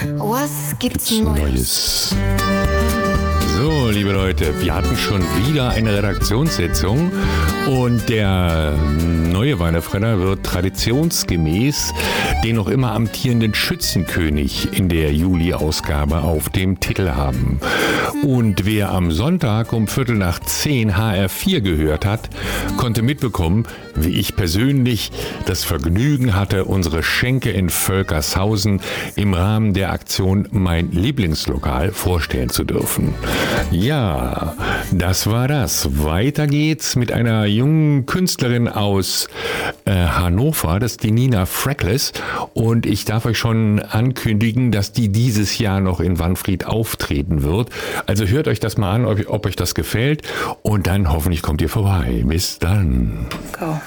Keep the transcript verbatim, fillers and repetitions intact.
Was gibt's Neues? So, liebe Leute, wir hatten schon wieder eine Redaktionssitzung und der neue Weihnachtsfredder wird traditionsgemäß den noch immer amtierenden Schützenkönig in der Juli-Ausgabe auf dem Titel haben. Und wer am Sonntag um Viertel nach zehn H R vier gehört hat, konnte mitbekommen, wie ich persönlich das Vergnügen hatte, unsere Schenke in Völkershausen im Rahmen der Aktion Mein Lieblingslokal vorstellen zu dürfen. Ja, das war das. Weiter geht's mit einer jungen Künstlerin aus äh, Hannover, das ist die Nina Freckles. Und ich darf euch schon ankündigen, dass die dieses Jahr noch in Wanfried auftreten wird. Also hört euch das mal an, ob, ob euch das gefällt. Und dann hoffentlich kommt ihr vorbei. Bis dann. Go.